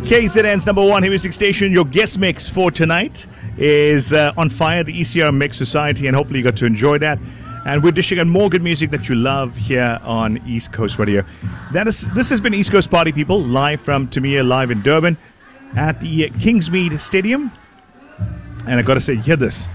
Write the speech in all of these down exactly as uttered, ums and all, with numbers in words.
K Z N's number one hit music station. Your guest mix for tonight is uh, On Fire, the E C R Mix Society, and hopefully you got to enjoy that. And we're dishing out more good music that you love here on East Coast Radio. That is, this has been East Coast Party People, live from Tamia, live in Durban at the Kingsmead Stadium. And I got to say, hear this.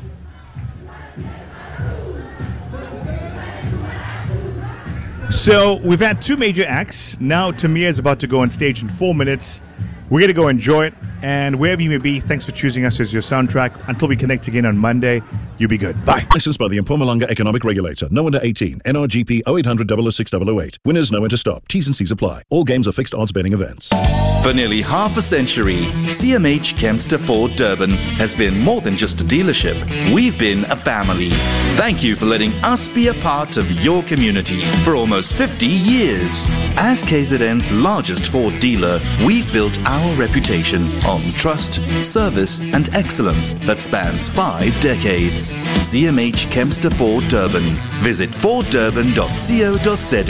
So we've had two major acts. Now Tamia is about to go on stage in four minutes. We're going to go enjoy it. And wherever you may be, thanks for choosing us as your soundtrack. Until we connect again on Monday, you be good. Bye. Licensed by the Mpumalanga Economic Regulator. No under eighteen. N R G P oh eight hundred, oh oh six, oh oh eight. Winners know when to stop. T's and C's apply. All games are fixed odds betting events. For nearly half a century, C M H Kempster Ford Durban has been more than just a dealership. We've been a family. Thank you for letting us be a part of your community for almost fifty years. As K Z N's largest Ford dealer, we've built our reputation on trust, service, and excellence that spans five decades. C M H Kempster Ford Durban. Visit ford durban dot co dot za.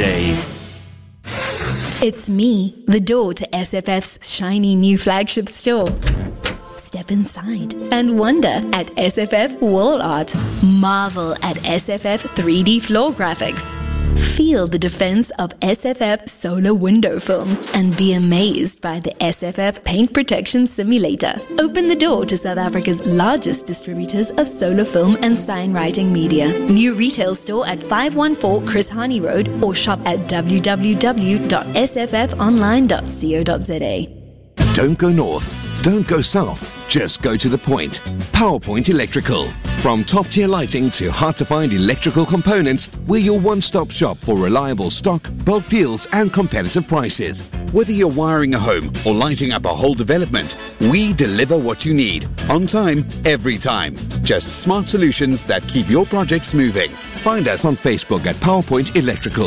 It's me, the door to S F F's shiny new flagship store. Step inside and wonder at S F F Wall Art. Marvel at S F F three D floor graphics. Feel the defense of S F F solar window film and be amazed by the S F F paint protection simulator. Open the door to South Africa's largest distributors of solar film and sign writing media. New retail store at five one four Chris Hani Road or shop at w w w dot s f f online dot co dot za. Don't go north. Don't go south. Just go to the point. PowerPoint Electrical. From top-tier lighting to hard-to-find electrical components, we're your one-stop shop for reliable stock, bulk deals, and competitive prices. Whether you're wiring a home or lighting up a whole development, we deliver what you need. On time, every time. Just smart solutions that keep your projects moving. Find us on Facebook at PowerPoint Electrical.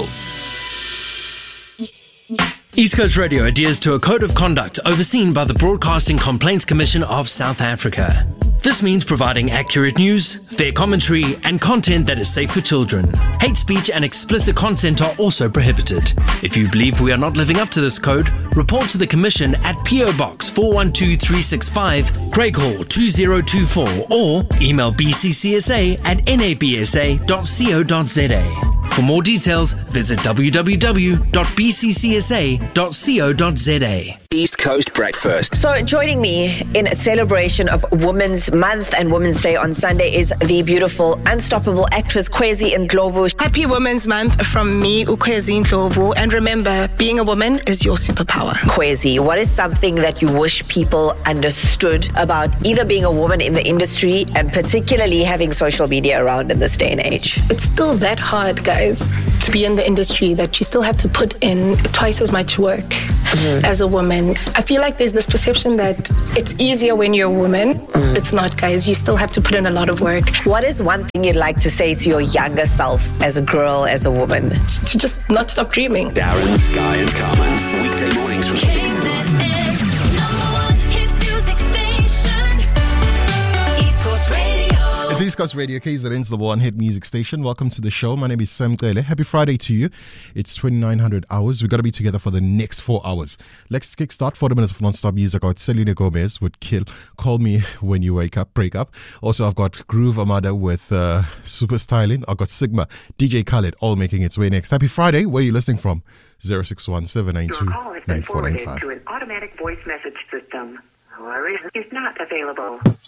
East Coast Radio adheres to a code of conduct overseen by the Broadcasting Complaints Commission of South Africa. This means providing accurate news, fair commentary, and content that is safe for children. Hate speech and explicit content are also prohibited. If you believe we are not living up to this code, report to the Commission at P O Box four one two three six five, Craighall two zero two four, or email b c c s a at n a b s a dot co dot za. For more details, visit w w w dot b c c s a dot co dot za. East Coast Breakfast. So joining me in a celebration of Women's Month and Women's Day on Sunday is the beautiful, unstoppable actress Kwezi Ndlovu. Happy Women's Month from me, Kwezi Ndlovu. And remember, being a woman is your superpower. Kwezi, what is something that you wish people understood about either being a woman in the industry and particularly having social media around in this day and age? It's still that hard, guys, to be in the industry that you still have to put in twice as much work mm-hmm. as a woman. I feel like there's this perception that it's easier when you're a woman. Mm. It's not, guys. You still have to put in a lot of work. What is one thing you'd like to say to your younger self as a girl, as a woman? To just not stop dreaming. Darren, Sky and Carmen. Weekday mornings from six to nine. It's East Coast Radio, K Z N's the one hit music station. Welcome to the show. My name is Sam Tele. Happy Friday to you. It's twenty-nine hundred hours. We've got to be together for the next four hours. Let's kickstart forty minutes of non-stop music. I've got Selena Gomez with Kill. Call Me When You Wake Up, Break Up. Also, I've got Groove Armada with uh, Super Styling. I've got Sigma, D J Khaled, all making its way next. Happy Friday. Where are you listening from? zero six one, seven nine two, nine four nine five. To an automatic voice message system. However, is not available.